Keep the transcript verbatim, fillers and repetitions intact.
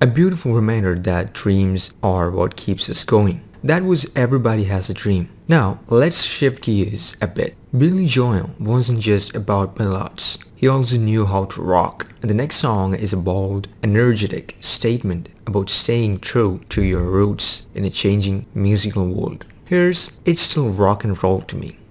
A beautiful reminder that dreams are what keeps us going. That was Everybody Has a Dream. Now, let's shift gears a bit. Billy Joel wasn't just about ballads. He also knew how to rock. And the next song is a bold, energetic statement about staying true to your roots in a changing musical world. Here's It's Still Rock and Roll to Me.